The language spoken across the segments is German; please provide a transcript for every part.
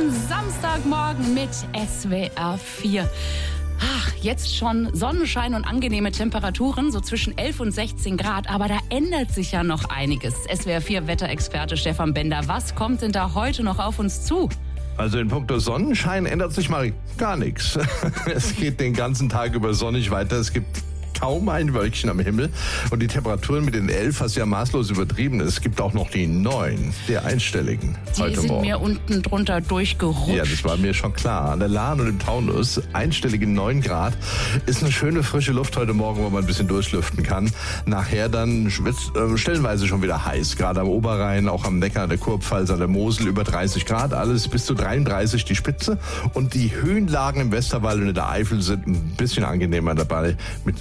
am Samstagmorgen mit SWR 4. Jetzt schon Sonnenschein und angenehme Temperaturen, so zwischen 11 und 16 Grad. Aber da ändert sich ja noch einiges. SWR 4 Wetterexperte Stefan Bender, was kommt denn da heute noch auf uns zu? Also in puncto Sonnenschein ändert sich mal gar nichts. Es geht den ganzen Tag über sonnig weiter. Es gibt kaum ein Wölkchen am Himmel. Und die Temperaturen mit den 11 hast ja maßlos übertrieben. Es gibt auch noch die 9, der einstelligen heute Die sind Morgen. mir unten drunter durchgerutscht. Ja, das war mir schon klar. An der Lahn und im Taunus, einstellige 9 Grad, ist eine schöne frische Luft heute Morgen, wo man ein bisschen durchlüften kann. Nachher dann wird stellenweise schon wieder heiß. Gerade am Oberrhein, auch am Neckar, der Kurpfalz, an der Mosel über 30 Grad. Alles bis zu 33 die Spitze. Und die Höhenlagen im Westerwald und in der Eifel sind ein bisschen angenehmer dabei mit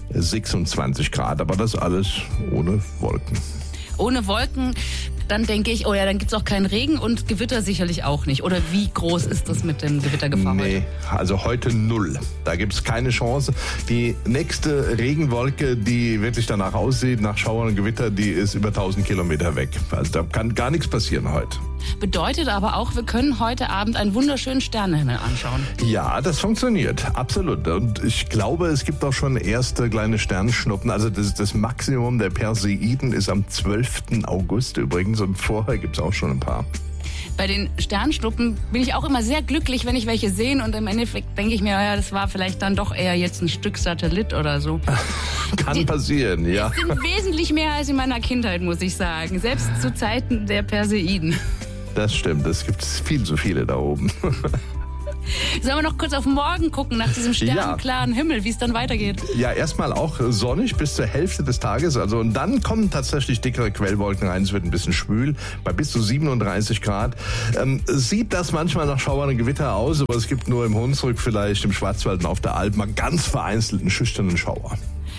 26 Grad. Aber das alles ohne Wolken. Ohne Wolken, dann denke ich, oh ja, dann gibt's auch keinen Regen und Gewitter sicherlich auch nicht. Oder wie groß ist das mit dem Gewittergefahr heute? Nee, also heute 0. Da gibt's keine Chance. Die nächste Regenwolke, die wirklich danach aussieht, nach Schauern und Gewitter, die ist über 1000 Kilometer weg. Also da kann gar nichts passieren heute. Bedeutet aber auch, wir können heute Abend einen wunderschönen Sternenhimmel anschauen. Ja, das funktioniert, absolut. Und ich glaube, es gibt auch schon erste kleine Sternschnuppen. Also das Maximum der Perseiden ist am 12. August übrigens und vorher gibt's auch schon ein paar. Bei den Sternschnuppen bin ich auch immer sehr glücklich, wenn ich welche sehe. Und im Endeffekt denke ich mir, ja, das war vielleicht dann doch eher jetzt ein Stück Satellit oder so. Kann passieren, ja. Es sind wesentlich mehr als in meiner Kindheit, muss ich sagen. Selbst zu Zeiten der Perseiden. Das stimmt, es gibt viel zu viele da oben. Sollen wir noch kurz auf morgen gucken, nach diesem sternenklaren Himmel, wie es dann weitergeht? Ja, erstmal auch sonnig bis zur Hälfte des Tages. Also und dann kommen tatsächlich dickere Quellwolken rein. Es wird ein bisschen schwül, bei bis zu 37 Grad. Sieht das manchmal nach Schauern und Gewitter aus, aber es gibt nur im Hunsrück, vielleicht im Schwarzwald und auf der Alp mal ganz vereinzelt einen schüchternen Schauer.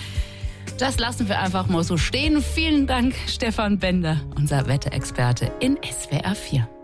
Das lassen wir einfach mal so stehen. Vielen Dank, Stefan Bender, unser Wetterexperte in SWR 4.